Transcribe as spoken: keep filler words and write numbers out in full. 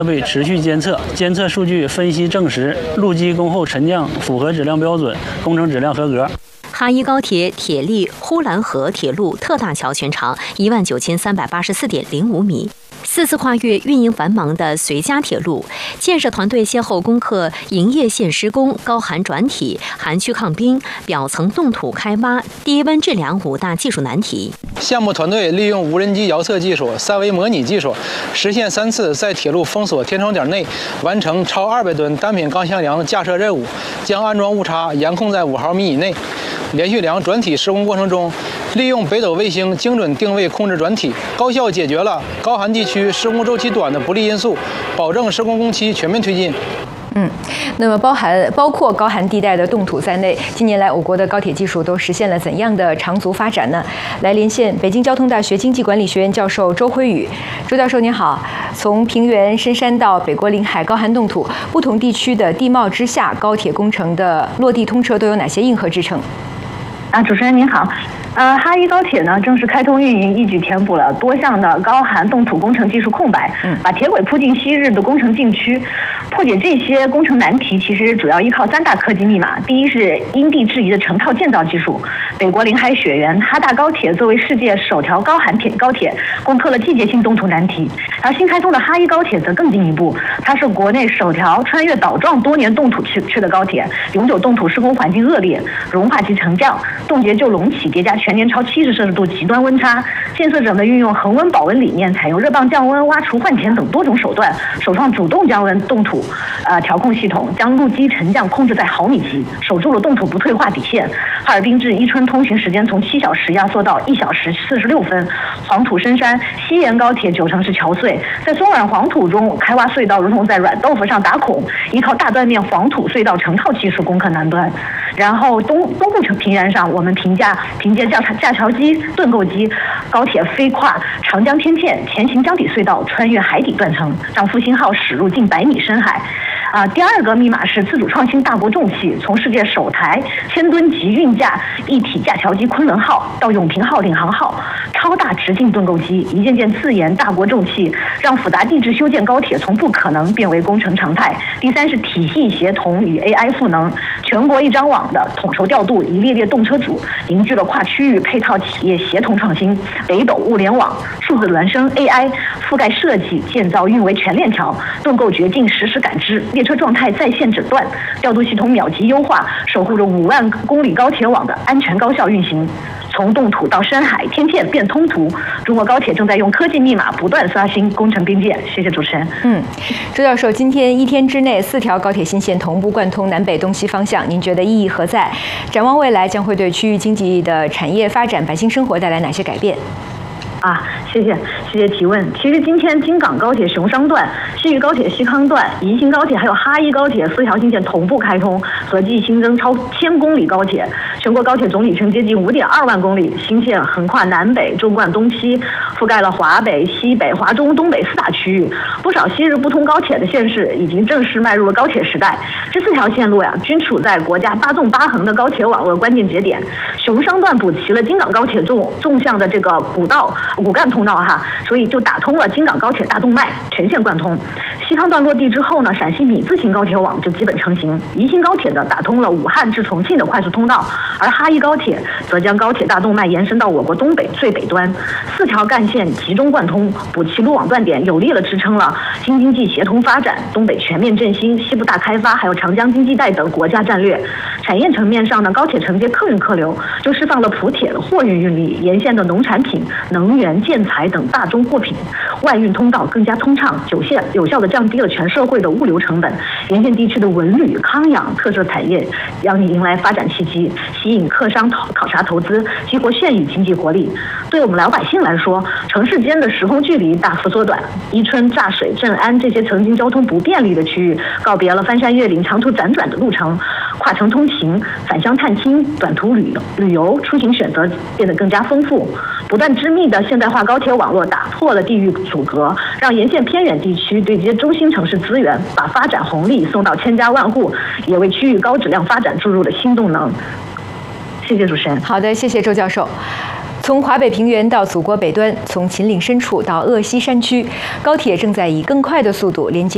设备持续监测，监测数据分析证实，路基工后沉降符合质量标准，工程质量合格。 哈一高铁铁力呼兰河铁路特大桥全长一万九千三百八十四点零五米。四次跨越运营繁忙的绥嘉铁路，建设团队先后攻克营业线施工、高寒转体、寒区抗冰、表层冻土开挖、低温制凉五大技术难题。 项目团队利用无人机遥测技术、三维模拟技术，实现三次在铁路封锁填充点内完成超二百吨单品钢箱梁的架设任务，将安装误差严控在五毫米以内。连续梁转体施工过程中，利用北斗卫星精准定位控制转体，高效解决了高寒地区施工周期短的不利因素，保证施工工期全面推进。 嗯，那么包含包括高寒地带的冻土在内，近年来我国的高铁技术都实现了怎样的长足发展呢？来连线北京交通大学经济管理学院教授周辉宇。周教授您好，从平原深山到北国临海高寒冻土，不同地区的地貌之下，高铁工程的落地通车都有哪些硬核支撑？ 啊，主持人您好。呃，哈一高铁呢正式开通运营，一举填补了多项的高寒冻土工程技术空白，把铁轨铺进昔日的工程禁区。破解这些工程难题，其实主要依靠三大科技密码。第一是因地制宜的成套建造技术。北国临海雪原哈大高铁作为世界首条高寒铁高铁，攻克了季节性冻土难题。而新开通的哈一高铁则更进一步，它是国内首条穿越岛状多年冻土区区的高铁，永久冻土施工环境恶劣，融化及沉降、冻结就隆起叠加全年超七十摄氏度极端温差，建设者们运用恒温保温理念，采用热泵降温、挖除换填等多种手段，首创主动降温冻土呃调控系统，将路基沉降控制在毫米级，守住了冻土不退化底线。哈尔滨至伊春通行时间从七小时压缩到一小时四十六分。黄土深山西延高铁九成是桥隧，在松软黄土中开挖隧道，如同在软豆腐上打孔，依靠大断面黄土隧道成套技术攻克难关。然后东东部城平原上，我们凭架凭借架架桥机、盾构机，高铁飞跨长江天堑，前行江底隧道，穿越海底断层，让复兴号驶入近百米深海。啊，第二个密码是自主创新大国重器，从世界首台千吨级运架一体架桥机昆仑号到永平号领航号，超大直径盾构机，一件件自研大国重器，让复杂地质修建高铁从不可能变为工程常态。第三是体系协同与 A I 赋能，全国一张网的统筹调度一列列动车组，凝聚了跨区域配套企业协同创新。北斗物联网、数字孪生 A I 覆盖设计、建造、运维全链条，盾构掘进实时感知，列车状态在线诊断，调度系统秒级优化，守护着五万公里高铁网的安全高效运行。从冻土到深海，天堑变通途，中国高铁正在用科技密码不断刷新工程边界。谢谢主持人。 嗯，周教授，今天一天之内四条高铁新线同步贯通南北东西方向，您觉得意义何在？展望未来，将会对区域经济的产业发展、百姓生活带来哪些改变？ 啊，谢谢谢谢提问。其实今天京港高铁雄商段、西渝高铁西康段、宜兴高铁还有哈一高铁四条新线同步开通，合计新增超千公里高铁，全国高铁总里程接近五点二万公里。新线横跨南北、中贯东西，覆盖了华北、西北、华中、东北四大区域。不少昔日不通高铁的县市已经正式迈入了高铁时代。这四条线路呀，均处在国家八纵八横的高铁网络关键节点。雄商段补齐了京港高铁纵纵向的这个古道。骨干通道哈，所以就打通了京港高铁大动脉，全线贯通。西康段落地之后呢，陕西米字形高铁网就基本成型。宜兴高铁呢，打通了武汉至重庆的快速通道，而哈一高铁则将高铁大动脉延伸到我国东北最北端。四条干线集中贯通，补齐路网断点，有力了支撑了京津冀协同发展、东北全面振兴、西部大开发，还有长江经济带等国家战略。产业层面上呢，高铁承接客运客流，就释放了普铁的货运运力，沿线的农产品、能源、建材等大宗货品外运通道更加通畅，有效有效地降低了全社会的物流成本。沿线地区的文旅、康养特色产业让你迎来发展契机，吸引客商考察投资，激活县域经济活力。对我们老百姓来说，城市间的时空距离大幅缩短，伊春、柞水、镇安这些曾经交通不便利的区域，告别了翻山越岭、长途辗转的路程，跨城通勤、返乡探亲、短途旅游旅游出行选择变得更加丰富。不断织密的现代化高铁网络打破了地域阻隔，让沿线偏远地区对接中心城市资源，把发展红利送到千家万户，也为区域高质量发展注入了新动能。谢谢主持人。 好的，谢谢周教授。从华北平原到祖国北端，从秦岭深处到鄂西山区，高铁正在以更快的速度连接